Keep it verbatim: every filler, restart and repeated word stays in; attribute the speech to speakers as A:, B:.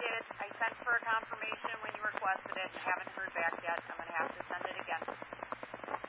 A: did. I sent for a confirmation when you requested it. Haven't heard back yet. I'm going to have to send it again.